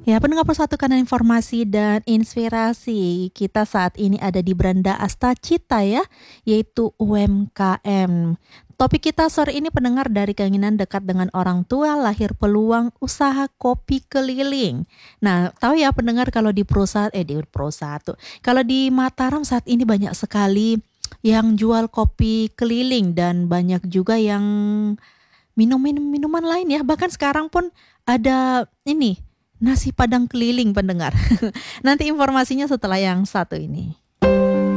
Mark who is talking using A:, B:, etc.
A: Ya, pendengar persatukan informasi dan inspirasi. Kita saat ini ada di Beranda Asta Cita ya, yaitu UMKM. Topik kita sore ini pendengar dari keinginan dekat dengan orang tua, lahir peluang usaha kopi keliling. Nah, tahu ya pendengar kalau di perusahaan tuh. Kalau di Mataram saat ini banyak sekali yang jual kopi keliling dan banyak juga yang minuman lain ya. Bahkan sekarang pun ada ini nasi padang keliling pendengar. Nanti informasinya setelah yang satu ini.